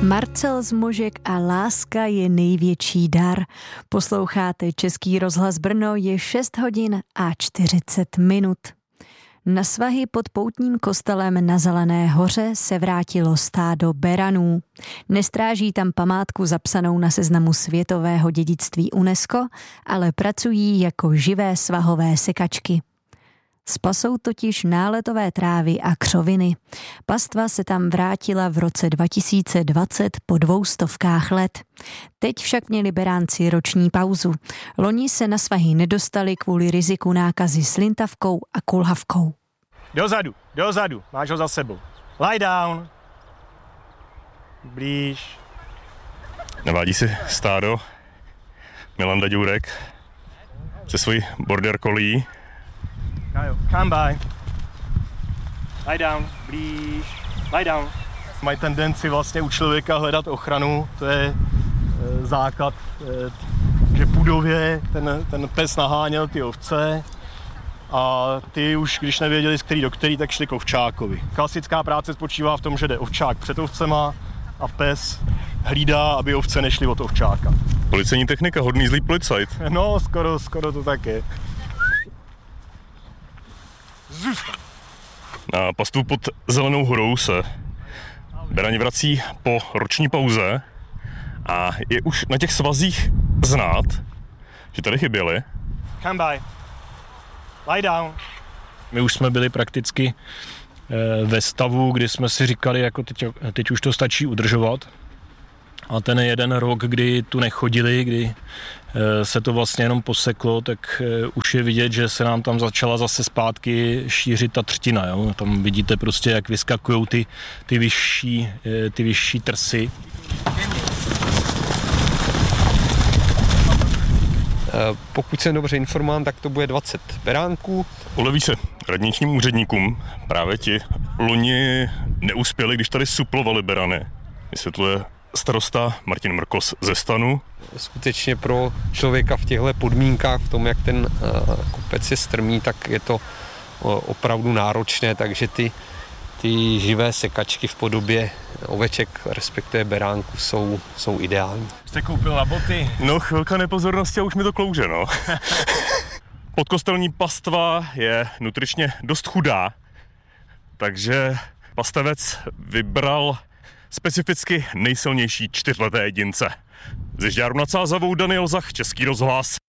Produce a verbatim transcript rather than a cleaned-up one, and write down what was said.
Marcel Zmožek a láska je největší dar. Posloucháte Český rozhlas Brno, je šest hodin a čtyřicet minut. Na svahy pod poutním kostelem na Zelené hoře se vrátilo stádo beranů. Nestráží tam památku zapsanou na seznamu světového dědictví UNESCO, ale pracují jako živé svahové sekačky. Spasou totiž náletové trávy a křoviny. Pastva se tam vrátila v roce dva tisíce dvacet po dvou stovkách let. Teď však měli beránci roční pauzu. Loni se na svahy nedostali kvůli riziku nákazy slintavkou a kulhavkou. Dozadu, dozadu, máš ho za sebou. Lie down. Blíž. Navádí si stádo Milan Daďůrek se svojí border collie. Come by. Lie down, blíž. Lie down. Mají tendenci vlastně u člověka hledat ochranu, to je e, základ, e, že půdově ten, ten pes naháněl ty ovce a ty už, když nevěděli, z který do který, tak šli k ovčákovi. Klasická práce spočívá v tom, že jde ovčák před ovcema a pes hlídá, aby ovce nešly od ovčáka. Policejní technika, hodný zlý policajt. No, skoro, skoro to tak je. Na pastvu pod Zelenou horou se berani vrací po roční pauze a je už na těch svazích znát, že tady chyběli. Come by. Lie down. My už jsme byli prakticky ve stavu, kdy jsme si říkali, jako teď, teď už to stačí udržovat. A ten jeden rok, kdy tu nechodili, kdy se to vlastně jenom poseklo, tak už je vidět, že se nám tam začala zase zpátky šířit ta třtina. Jo? Tam vidíte prostě, jak vyskakují ty, ty, vyšší, ty vyšší trsy. Pokud jsem dobře informován, tak to bude dvacet beránků. Uleví se radničním úředníkům. Právě ti loni neuspěli, když tady suplovali berany. Vysvětluje starosta Martin Mrkos ze Stanu. Skutečně pro člověka v těchto podmínkách, v tom, jak ten kopec je strmý, tak je to opravdu náročné, takže ty, ty živé sekačky v podobě oveček, respektive beránků, jsou, jsou ideální. Jste koupil na boty? No, chvilka nepozornosti a už mi to klouže, no. Podkostelní pastva je nutričně dost chudá, takže pastevec vybral specificky nejsilnější čtyřleté jedince. Ze Žďáru nad Sázavou Daniel Zach, Český rozhlas.